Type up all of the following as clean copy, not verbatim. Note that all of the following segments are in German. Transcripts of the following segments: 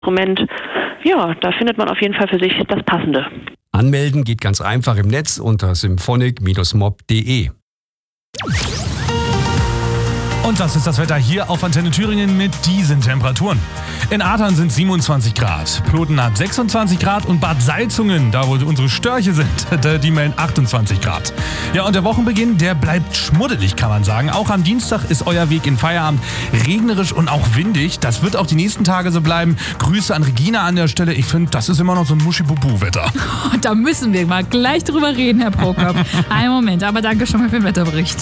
Instrument. Ja, da findet man auf jeden Fall für sich das Passende. Anmelden geht ganz einfach im Netz unter symphonic-mob.de. Und das ist das Wetter hier auf Antenne Thüringen mit diesen Temperaturen. In Ahrtal sind 27 Grad, Ploten hat 26 Grad und Bad Salzungen, da wo unsere Störche sind, die melden 28 Grad. Ja, und der Wochenbeginn, der bleibt schmuddelig, kann man sagen. Auch am Dienstag ist euer Weg in Feierabend regnerisch und auch windig. Das wird auch die nächsten Tage so bleiben. Grüße an Regina an der Stelle. Ich finde, das ist immer noch so ein Muschi-Bubu-Wetter. Da müssen wir mal gleich drüber reden, Herr Prokop. Einen Moment, aber danke schon mal für den Wetterbericht.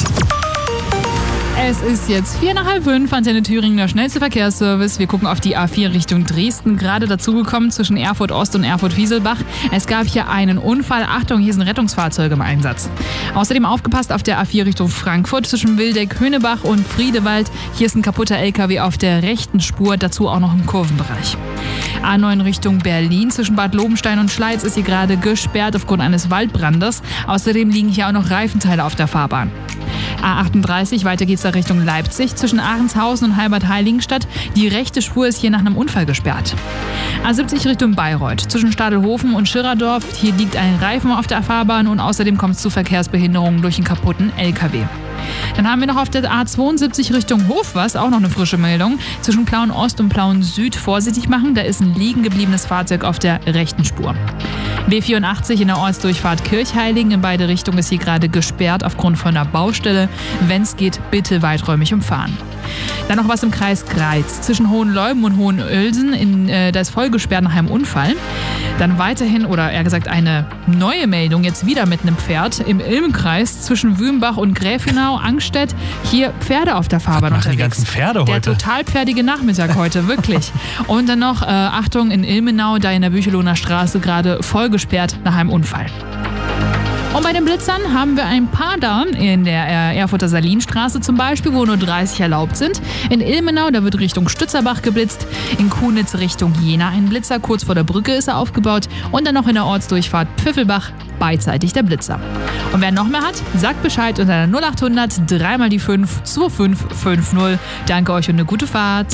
Es ist jetzt 4:45, Antenne Thüringen, der schnellste Verkehrsservice. Wir gucken auf die A4 Richtung Dresden, gerade dazugekommen zwischen Erfurt Ost und Erfurt Wieselbach. Es gab hier einen Unfall. Achtung, hier sind Rettungsfahrzeuge im Einsatz. Außerdem aufgepasst auf der A4 Richtung Frankfurt zwischen Wildeck, Höhnebach und Friedewald. Hier ist ein kaputter LKW auf der rechten Spur, dazu auch noch im Kurvenbereich. A9 Richtung Berlin zwischen Bad Lobenstein und Schleiz ist hier gerade gesperrt aufgrund eines Waldbrandes. Außerdem liegen hier auch noch Reifenteile auf der Fahrbahn. A38, weiter geht's da Richtung Leipzig, zwischen Ahrenshausen und Halbert-Heiligenstadt. Die rechte Spur ist hier nach einem Unfall gesperrt. A70 Richtung Bayreuth, zwischen Stadelhofen und Schirradorf. Hier liegt ein Reifen auf der Fahrbahn und außerdem kommt es zu Verkehrsbehinderungen durch einen kaputten LKW. Dann haben wir noch auf der A72 Richtung Hofwas auch noch eine frische Meldung. Zwischen Plauen Ost und Plauen Süd vorsichtig machen, da ist ein liegen gebliebenes Fahrzeug auf der rechten Spur. B84 in der Ortsdurchfahrt Kirchheiligen, in beide Richtungen ist hier gerade gesperrt aufgrund von einer Baustelle. Wenn es geht, bitte weiträumig umfahren. Dann noch was im Kreis Greiz. Zwischen Hohenleuben und Hohenölsen, da ist voll gesperrt nach einem Unfall. Dann weiterhin, oder eher gesagt eine neue Meldung, jetzt wieder mit einem Pferd im Ilmenkreis zwischen Wümbach und Gräfenau, Angstedt. Hier Pferde auf der Fahrbahn unterwegs. Die ganzen Pferde heute. Der total pferdige Nachmittag heute, wirklich. Und dann noch, Achtung, in Ilmenau, da in der Büchelohner Straße gerade voll gesperrt nach einem Unfall. Und bei den Blitzern haben wir ein paar da, in der Erfurter Salinstraße zum Beispiel, wo nur 30 erlaubt sind. In Ilmenau, da wird Richtung Stützerbach geblitzt. In Kunitz Richtung Jena ein Blitzer, kurz vor der Brücke ist er aufgebaut. Und dann noch in der Ortsdurchfahrt Pfiffelbach beidseitig der Blitzer. Und wer noch mehr hat, sagt Bescheid unter der 0800 3x5 2550. Danke euch und eine gute Fahrt.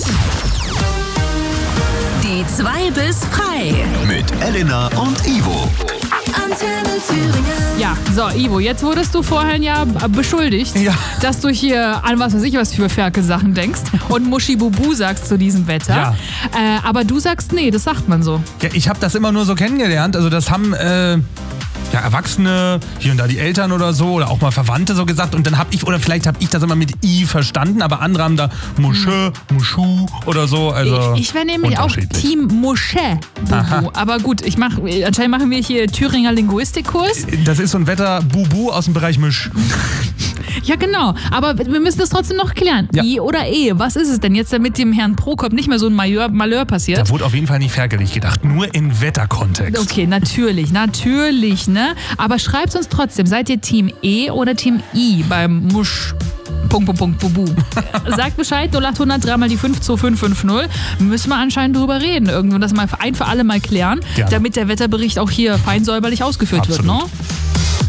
Die 2 bis frei. Mit Elena und Ivo. Antenne Thüringen. Ja, so Ivo, jetzt wurdest du vorhin ja beschuldigt, dass du hier an was weiß ich was für Ferkel-Sachen denkst und Muschi-Bubu sagst zu diesem Wetter. Ja. Aber du sagst, nee, das sagt man so. Ja, ich habe das immer nur so kennengelernt. Also das haben Erwachsene, hier und da die Eltern oder so, oder auch mal Verwandte so gesagt. Und dann habe ich, oder vielleicht habe ich das immer mit I verstanden, aber andere haben da Musche, Muschu oder so. Also ich wäre nämlich auch Team Musche-Bubu. Aber gut, anscheinend machen wir hier Thüringer Linguistikkurs. Das ist so ein Wetter-Bubu aus dem Bereich Misch. Ja, genau. Aber wir müssen das trotzdem noch klären. Ja. I oder E. Was ist es denn jetzt, damit dem Herrn Prokop nicht mehr so ein Malheur passiert? Da wurde auf jeden Fall nicht ferkelig gedacht. Nur in Wetterkontext. Okay, natürlich, ne? Aber schreibt uns trotzdem, seid ihr Team E oder Team I beim Musch? Bubu. Sagt Bescheid, 0800 3x5 2550. Müssen wir anscheinend drüber reden. Irgendwo das mal ein für alle mal klären, damit der Wetterbericht auch hier fein säuberlich ausgeführt wird, ne?